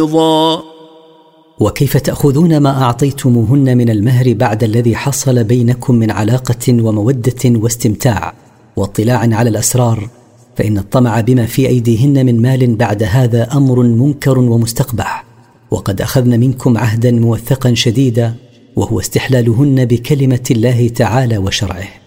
وكيف تأخذون ما أعطيتموهن من المهر بعد الذي حصل بينكم من علاقة ومودة واستمتاع واطلاع على الأسرار؟ فإن الطمع بما في أيديهن من مال بعد هذا أمر منكر ومستقبح، وقد أخذن منكم عهدا موثقا شديدا، وهو استحلالهن بكلمة الله تعالى وشرعه.